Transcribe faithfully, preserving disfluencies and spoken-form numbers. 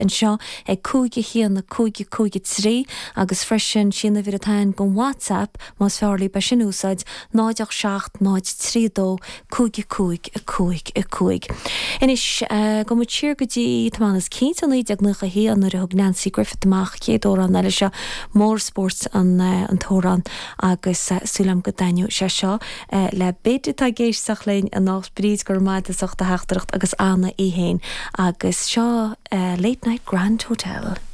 an seo ag cúige chéan na cúige cúige trí agus freisin sinna bhí atáin go WhatsApp más fearlaí be sin úsáid náideach seacht náid trídó cúige cúig a cúig a cúig. Inis go mu tíir go dtí tánas cínta líideag nach a hían ar a thug Nancy Griffith amach chéadó an eile se mór sports an an tóran agus súlam go dainú se seo le beidir tá géisteach lein an nás bríd gur maidach de heachtarcht agus anna ihéin agus seo Late Night Grand Hotel.